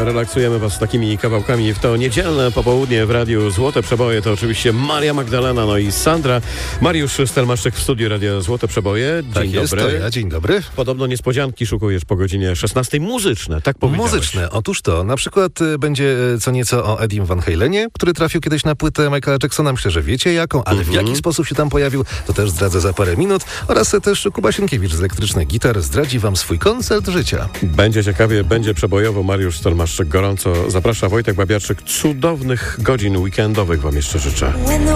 relaksujemy was takimi kawałkami w to niedzielne popołudnie w Radiu Złote Przeboje. To oczywiście Maria Magdalena, no i Sandra. Mariusz Stelmaszczyk w studiu Radia Złote Przeboje. Dzień Tak dobry. jest, to ja. Dzień dobry. Podobno niespodzianki szukujesz po godzinie 16. Muzyczne, tak powiedziałeś. Muzyczne. Otóż to, na przykład będzie co nieco o Edim Van Halenie, który trafił kiedyś na płytę Michaela Jacksona. Myślę, że wiecie jaką, ale w jaki sposób się tam pojawił, to też zdradzę za parę minut. Oraz też Kuba Sienkiewicz z Elektrycznych Gitar zdradzi wam swój koncert życia. Będzie ciekawie, będzie przebojowo. Mariusz Stelmaszczyk gorąco zaprasza. Wojtek Babiarczyk. Cudownych godzin weekendowych wam jeszcze życzę.